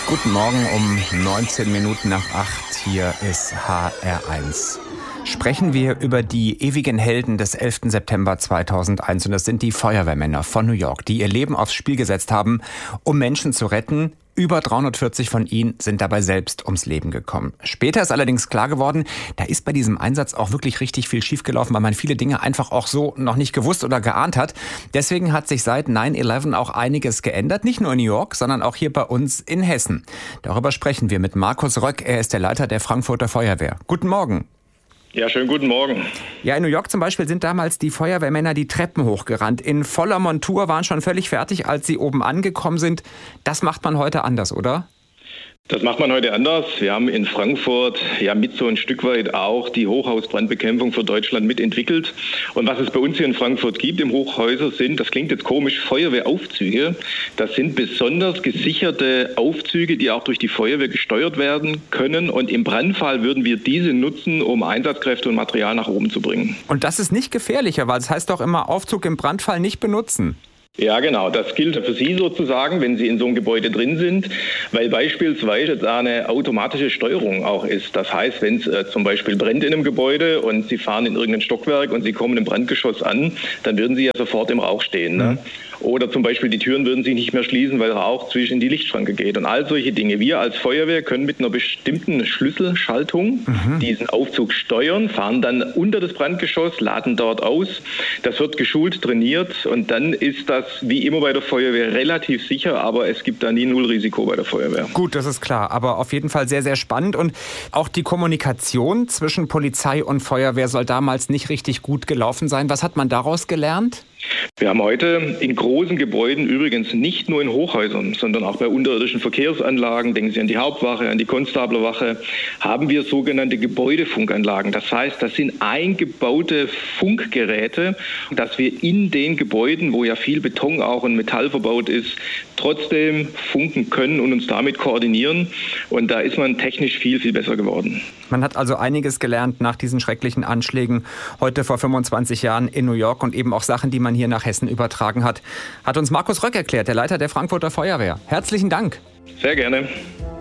Guten Morgen um 19 Minuten nach 8. Hier ist HR1. Sprechen wir über die ewigen Helden des 11. September 2001. Und das sind die Feuerwehrmänner von New York, die ihr Leben aufs Spiel gesetzt haben, um Menschen zu retten. Über 340 von ihnen sind dabei selbst ums Leben gekommen. Später ist allerdings klar geworden, da ist bei diesem Einsatz auch wirklich richtig viel schiefgelaufen, weil man viele Dinge einfach auch so noch nicht gewusst oder geahnt hat. Deswegen hat sich seit 9/11 auch einiges geändert, nicht nur in New York, sondern auch hier bei uns in Hessen. Darüber sprechen wir mit Markus Röck. Er ist der Leiter der Frankfurter Feuerwehr. Guten Morgen. Ja, schönen guten Morgen. Ja, in New York zum Beispiel sind damals die Feuerwehrmänner die Treppen hochgerannt. In voller Montur, waren schon völlig fertig, als sie oben angekommen sind. Das macht man heute anders, oder? Das macht man heute anders. Wir haben in Frankfurt ja mit so ein Stück weit auch die Hochhausbrandbekämpfung für Deutschland mitentwickelt. Und was es bei uns hier in Frankfurt gibt im Hochhäuser sind, das klingt jetzt komisch, Feuerwehraufzüge. Das sind besonders gesicherte Aufzüge, die auch durch die Feuerwehr gesteuert werden können. Und im Brandfall würden wir diese nutzen, um Einsatzkräfte und Material nach oben zu bringen. Und das ist nicht gefährlicher, weil es heißt doch immer, Aufzug im Brandfall nicht benutzen. Ja, genau. Das gilt für Sie sozusagen, wenn Sie in so einem Gebäude drin sind, weil beispielsweise da eine automatische Steuerung auch ist. Das heißt, wenn es zum Beispiel brennt in einem Gebäude und Sie fahren in irgendein Stockwerk und Sie kommen im Brandgeschoss an, dann würden Sie ja sofort im Rauch stehen. Ne? Oder zum Beispiel die Türen würden Sie nicht mehr schließen, weil Rauch zwischen die Lichtschranke geht. Und all solche Dinge. Wir als Feuerwehr können mit einer bestimmten Schlüsselschaltung diesen Aufzug steuern, fahren dann unter das Brandgeschoss, laden dort aus. Das wird geschult, trainiert und dann ist das wie immer bei der Feuerwehr relativ sicher, aber es gibt da nie Nullrisiko bei der Feuerwehr. Gut, das ist klar, aber auf jeden Fall sehr, sehr spannend. Und auch die Kommunikation zwischen Polizei und Feuerwehr soll damals nicht richtig gut gelaufen sein. Was hat man daraus gelernt? Wir haben heute in großen Gebäuden, übrigens nicht nur in Hochhäusern, sondern auch bei unterirdischen Verkehrsanlagen, denken Sie an die Hauptwache, an die Konstablerwache, haben wir sogenannte Gebäudefunkanlagen. Das heißt, das sind eingebaute Funkgeräte, dass wir in den Gebäuden, wo ja viel Beton auch und Metall verbaut ist, trotzdem funken können und uns damit koordinieren. Und da ist man technisch viel, viel besser geworden. Man hat also einiges gelernt nach diesen schrecklichen Anschlägen heute vor 25 Jahren in New York und eben auch Sachen, die man hier nach Hessen übertragen hat. Hat uns Markus Röck erklärt, der Leiter der Frankfurter Feuerwehr. Herzlichen Dank. Sehr gerne.